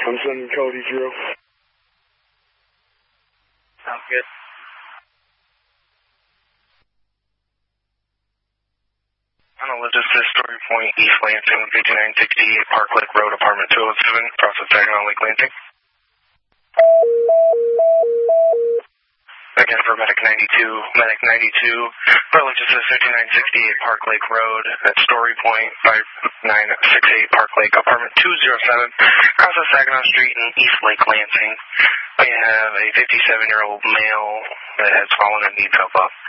I'm sending Cody through. Sounds good. This is Story Point, East Lansing, 5968 Park Lake Road, Apartment 207, Process Saginaw, Lake Lansing. Again for Medic 92, Medic 92, Burlington says 5968 Park Lake Road, at Story Point, 5968 Park Lake, Apartment 207, Process Saginaw Street in East Lake Lansing. We have a 57-year-old male that has fallen and needs help up.